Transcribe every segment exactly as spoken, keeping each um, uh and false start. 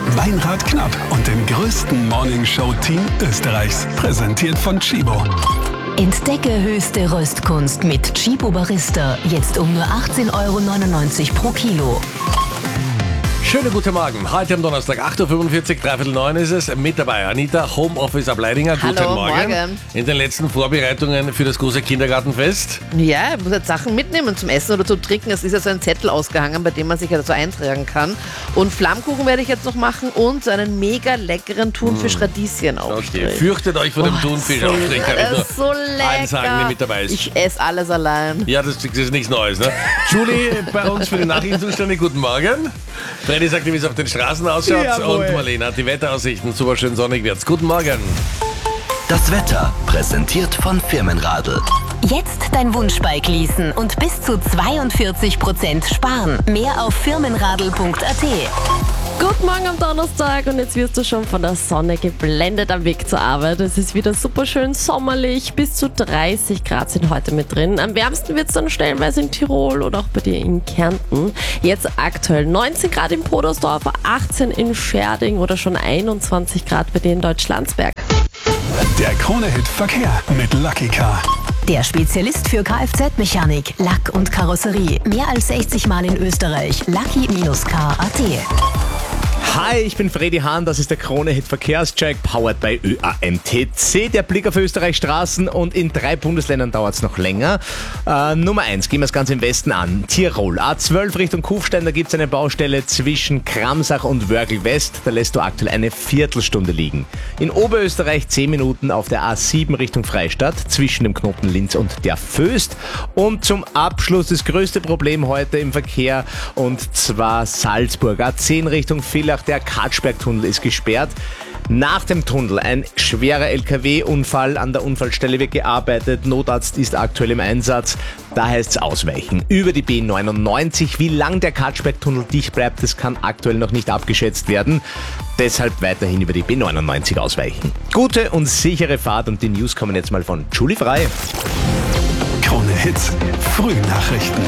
Weinrad Knapp und dem größten Morningshow-Team Österreichs. Präsentiert von Tchibo. Entdecke höchste Röstkunst mit Tchibo Barista. Jetzt um nur achtzehn Euro neunundneunzig pro Kilo. Schönen guten Morgen. Heute am Donnerstag, acht Uhr fünfundvierzig, dreiviertel neun ist es. Mit dabei Anita, Homeoffice ab Leidinger. Guten Hallo, Morgen. morgen. In den letzten Vorbereitungen für das große Kindergartenfest. Ja, ich muss jetzt Sachen mitnehmen zum Essen oder zum Trinken. Es ist ja so ein Zettel ausgehangen, bei dem man sich ja so eintragen kann. Und Flammkuchen werde ich jetzt noch machen und so einen mega leckeren Thunfisch-Radieschen-Aufstrich. Okay, fürchtet euch vor dem Oh, Thunfisch-Aufstrich. so, Kann ich das nur ist so allen sagen, der lecker. mit dabei ist. Ich esse alles allein. Ja, das, das ist nichts Neues, ne? Julie bei uns für die Nachrichtenzustände. Guten Morgen. Freddy sagt, wie es auf den Straßen ausschaut. Jawohl. Und Marlene hat die Wetteraussichten. Super schön sonnig wird's. Guten Morgen. Das Wetter präsentiert von Firmenradl. Jetzt dein Wunschbike leasen und bis zu zweiundvierzig Prozent sparen. Mehr auf firmenradl punkt a t. Guten Morgen am Donnerstag und jetzt wirst du schon von der Sonne geblendet am Weg zur Arbeit. Es ist wieder super schön sommerlich, bis zu dreißig Grad sind heute mit drin. Am wärmsten wird es dann stellenweise in Tirol oder auch bei dir in Kärnten. Jetzt aktuell neunzehn Grad in Podersdorf, achtzehn in Scherding oder schon einundzwanzig Grad bei dir in Deutschlandsberg. Der Krone-Hit Verkehr mit Lucky Car. Der Spezialist für Kfz-Mechanik, Lack und Karosserie. Mehr als sechzig Mal in Österreich. Lucky Car punkt a t. Hi, ich bin Freddy Hahn, das ist der Krone-Hit Verkehrscheck, powered by Ö A M T C. Der Blick auf Österreichs Straßen und in drei Bundesländern dauert es noch länger. Äh, Nummer eins, gehen wir das Ganze im Westen an. Tirol, A zwölf Richtung Kufstein, da gibt es eine Baustelle zwischen Kramsach und Wörgl West. Da lässt du aktuell eine Viertelstunde liegen. In Oberösterreich zehn Minuten auf der A sieben Richtung Freistadt, zwischen dem Knoten Linz und der Föst. Und zum Abschluss das größte Problem heute im Verkehr, und zwar Salzburg. A zehn Richtung Villach. Der Katschbergtunnel ist gesperrt. Nach dem Tunnel ein schwerer L K W-Unfall. An der Unfallstelle wird gearbeitet. Notarzt ist aktuell im Einsatz. Da heißt es ausweichen. Über die B neunundneunzig. Wie lang der Katschbergtunnel dicht bleibt, das kann aktuell noch nicht abgeschätzt werden. Deshalb weiterhin über die B neunundneunzig ausweichen. Gute und sichere Fahrt, und die News kommen jetzt mal von Julie Frei. Krone-Hits Frühnachrichten.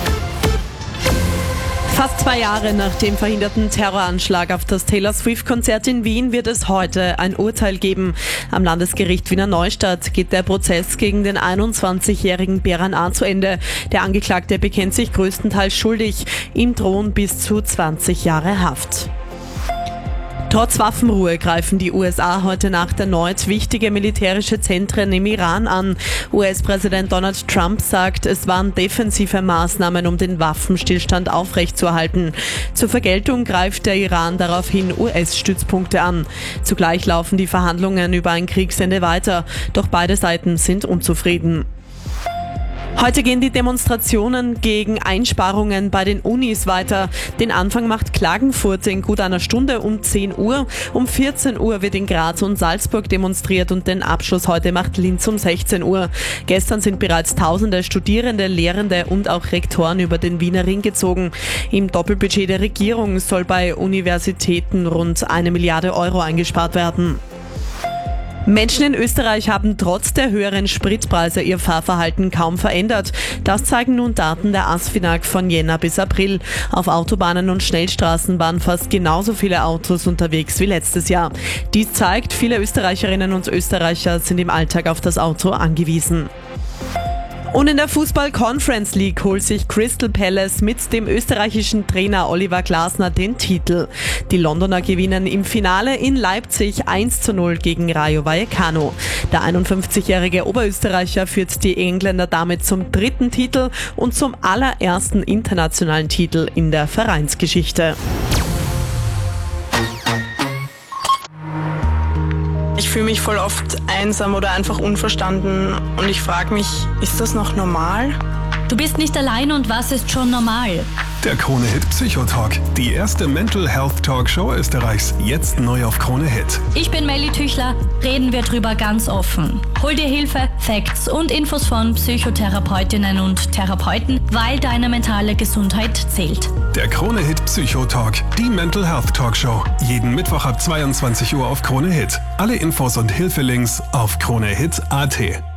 Fast zwei Jahre nach dem verhinderten Terroranschlag auf das Taylor Swift-Konzert in Wien wird es heute ein Urteil geben. Am Landesgericht Wiener Neustadt geht der Prozess gegen den einundzwanzigjährigen Beran A. zu Ende. Der Angeklagte bekennt sich größtenteils schuldig. Ihm drohen bis zu zwanzig Jahre Haft. Trotz Waffenruhe greifen die U S A heute Nacht erneut wichtige militärische Zentren im Iran an. U S-Präsident Donald Trump sagt, es waren defensive Maßnahmen, um den Waffenstillstand aufrechtzuerhalten. Zur Vergeltung greift der Iran daraufhin U S-Stützpunkte an. Zugleich laufen die Verhandlungen über ein Kriegsende weiter, doch beide Seiten sind unzufrieden. Heute gehen die Demonstrationen gegen Einsparungen bei den Unis weiter. Den Anfang macht Klagenfurt in gut einer Stunde um zehn Uhr. Um vierzehn Uhr wird in Graz und Salzburg demonstriert und den Abschluss heute macht Linz um sechzehn Uhr. Gestern sind bereits tausende Studierende, Lehrende und auch Rektoren über den Wiener Ring gezogen. Im Doppelbudget der Regierung soll bei Universitäten rund eine Milliarde Euro eingespart werden. Menschen in Österreich haben trotz der höheren Spritpreise ihr Fahrverhalten kaum verändert. Das zeigen nun Daten der ASFINAG von Jänner bis April. Auf Autobahnen und Schnellstraßen waren fast genauso viele Autos unterwegs wie letztes Jahr. Dies zeigt, viele Österreicherinnen und Österreicher sind im Alltag auf das Auto angewiesen. Und in der Fußball-Conference League holt sich Crystal Palace mit dem österreichischen Trainer Oliver Glasner den Titel. Die Londoner gewinnen im Finale in Leipzig eins zu null gegen Rayo Vallecano. Der einundfünfzigjährige Oberösterreicher führt die Engländer damit zum dritten Titel und zum allerersten internationalen Titel in der Vereinsgeschichte. Ich fühle mich voll oft einsam oder einfach unverstanden und ich frage mich, ist das noch normal? Du bist nicht allein und was ist schon normal? Der Krone-Hit Psychotalk. Die erste Mental Health Talkshow Österreichs. Jetzt neu auf Krone-Hit. Ich bin Melly Tüchler, reden wir drüber ganz offen. Hol dir Hilfe, Facts und Infos von Psychotherapeutinnen und Therapeuten, weil deine mentale Gesundheit zählt. Der Krone-Hit Psychotalk. Die Mental Health Talkshow. Jeden Mittwoch ab zweiundzwanzig Uhr auf Krone-Hit. Alle Infos und Hilfelinks auf kronehit punkt a t.